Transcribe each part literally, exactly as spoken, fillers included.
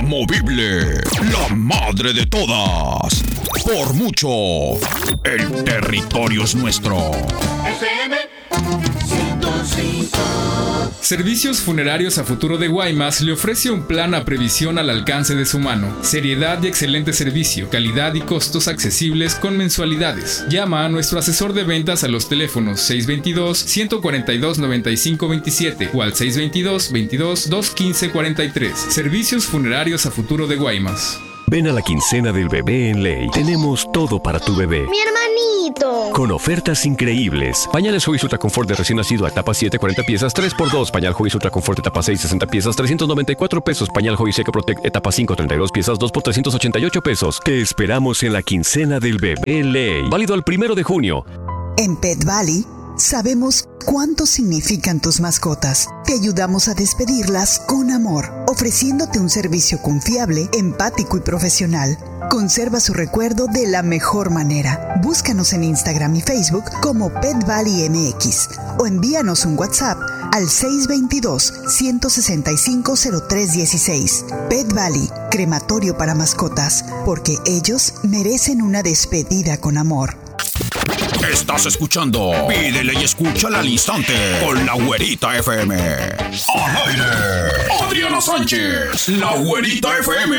inamovible, la madre de todas. Por mucho, el territorio es nuestro. F M ciento cinco. Servicios Funerarios a Futuro de Guaymas le ofrece un plan a previsión al alcance de su mano. Seriedad y excelente servicio, calidad y costos accesibles con mensualidades. Llama a nuestro asesor de ventas a los teléfonos seis dos dos, uno cuatro dos, nueve cinco dos siete o al seis dos dos, veintidós, dos quince cuarenta y tres. Servicios Funerarios a Futuro de Guaymas. Ven a la quincena del bebé en Ley. Tenemos todo para tu bebé. ¡Mi hermanito! Con ofertas increíbles. Pañales Huggies Ultra Confort de recién nacido a etapa siete, cuarenta piezas, tres por dos. Pañal Huggies Ultra Confort etapa seis, sesenta piezas, trescientos noventa y cuatro pesos. Pañal Huggies Eco Protect etapa cinco, treinta y dos piezas, dos por trescientos ochenta y ocho pesos. Te esperamos en la quincena del bebé en Ley. Válido el primero de junio. En Pet Valley sabemos cuánto significan tus mascotas. Te ayudamos a despedirlas con amor, ofreciéndote un servicio confiable, empático y profesional. Conserva su recuerdo de la mejor manera. Búscanos en Instagram y Facebook como Pet Valley M X o envíanos un WhatsApp al seis dos dos, uno seis cinco, cero tres uno seis. Pet Valley, crematorio para mascotas, porque ellos merecen una despedida con amor. Estás escuchando Pídele y Escúchala al Instante con la Güerita F M. Al aire, Adriana Sánchez, la Güerita F M.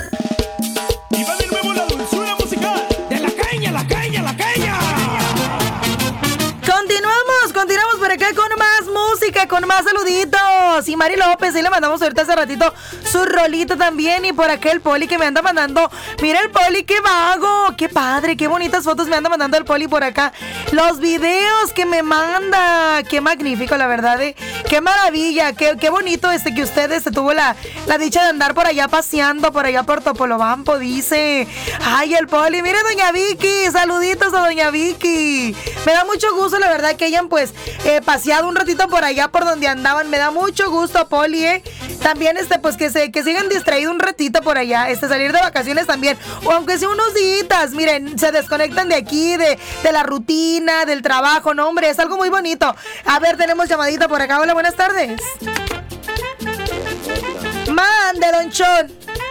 Y va de nuevo la dulzura musical de la caña, la caña, la caña. Continuamos, continuamos por acá con más música, con más saluditos. Y Mari López, ahí le mandamos ahorita hace ratito su rolito también. Y por acá el Poli que me anda mandando. Mira el Poli, qué vago, qué padre, qué bonitas fotos me anda mandando el Poli por acá. Los videos que me manda, qué magnífico, la verdad, eh. Qué maravilla, qué, qué bonito este que ustedes se tuvo la, la dicha de andar por allá paseando, por allá por Topolobampo, dice. Ay, el Poli, mire doña Vicky, saluditos a doña Vicky. Me da mucho gusto, la verdad, que hayan pues eh, paseado un ratito por allá por donde andaban. Me da mucho gusto, Poli, eh. También este, pues que se que sigan distraídos un ratito por allá, este, salir de vacaciones también, o aunque sea unos días, miren, se desconectan de aquí, de, de la rutina, del trabajo, no hombre, es algo muy bonito. A ver, tenemos llamadita por acá. Hola, buenas tardes. Mande, Don Chon.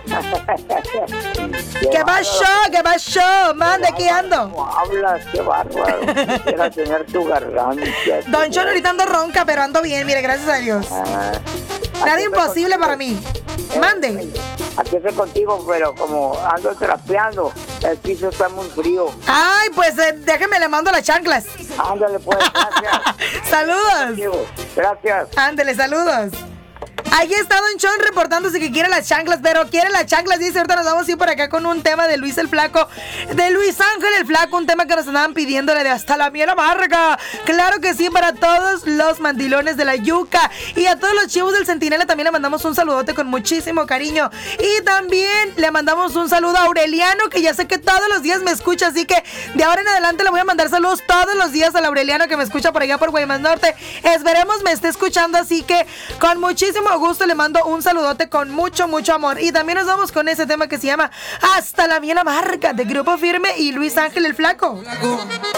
¿Qué pasó? ¿Qué pasó? Mande, aquí ando. ¿Cómo hablas? Qué bárbaro. Quisiera tener tu garganta. Don Chon ahorita ando ronca, pero ando bien, mire, gracias a Dios. Ah, Nada imposible para mí. Mande. Aquí estoy contigo, pero como ando trapeando, el piso está muy frío. Ay, pues eh, déjeme, le mando las chanclas. Ándale, pues, gracias. Saludos. Gracias. Ándale, saludos. Ahí está Don Chon reportándose que quiere las chanclas, pero quiere las chanclas, dice. Ahorita nos vamos a ir por acá con un tema de Luis el Flaco, de Luis Ángel el Flaco, un tema que nos andaban pidiéndole de Hasta la Miel Amarga. Claro que sí, para todos los mandilones de la yuca y a todos los chivos del Centinela también le mandamos un saludote con muchísimo cariño. Y también le mandamos un saludo a Aureliano, que ya sé que todos los días me escucha, así que de ahora en adelante le voy a mandar saludos todos los días al Aureliano que me escucha por allá por Guaymas Norte. Esperemos me esté escuchando, así que con muchísimo gusto le mando un saludote con mucho, mucho amor. Y también nos vamos con ese tema que se llama Hasta la Miel Amarga, de Grupo Firme y Luis Ángel el Flaco.